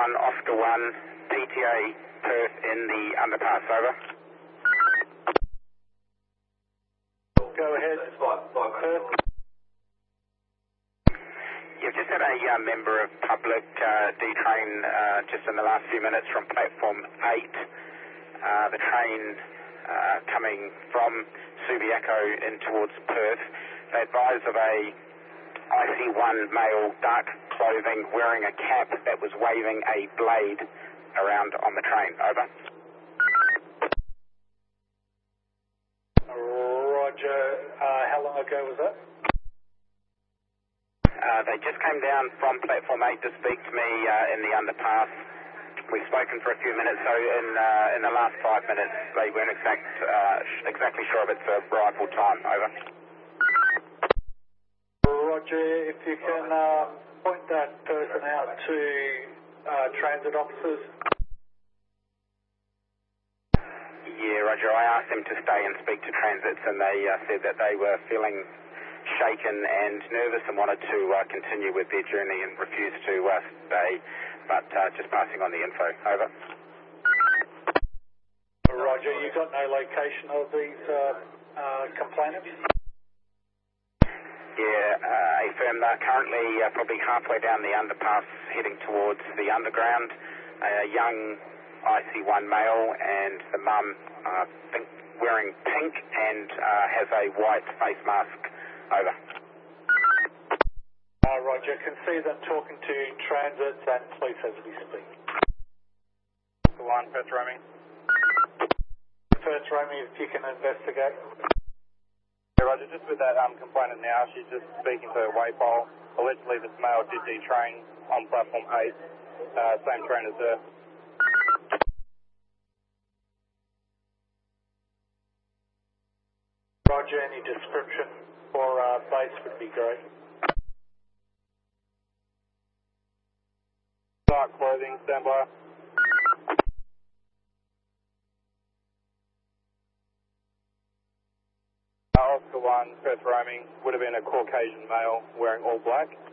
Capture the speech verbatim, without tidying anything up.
one, Oscar one, P T A Perth in the underpass, over. Go ahead. Perth. You've just had a uh, member of public uh, detrain uh, just in the last few minutes from platform eight. Uh, the train uh, coming from Subiaco in towards Perth. They advise of a I C one male, dark clothing, wearing a cap that was waving a blade around on the train. Over. Roger. Uh, how long ago was that? Uh, they just came down from platform eight to speak to me uh, in the underpass. We've spoken for a few minutes, so in uh, in the last five minutes they weren't exact, uh, exactly sure of its arrival time. Over. Roger, if you can uh, point that person out to uh, transit officers. Yeah, Roger, I asked them to stay and speak to transits, and they uh, said that they were feeling shaken and nervous and wanted to uh, continue with their journey and refused to uh, stay, but uh, just passing on the info. Over. Roger, you got no location of these uh, uh, complainants? Yeah, uh, a firm that currently uh, probably halfway down the underpass heading towards the underground. A young I C one male and the mum, uh, think wearing pink and uh, has a white face mask. Over. Uh, Roger, can see them talking to transits and police as we speak. One, Perth roaming. Perth roaming, if you can investigate. Yeah, Roger, just with that um, complainant now, she's just speaking to her waypole. Allegedly this male did detrain on platform eight, uh, same train as her. Roger, any description for uh, base would be great. Dark clothing, stand by. Uh, Oscar one, Perth roaming, would have been a Caucasian male wearing all black.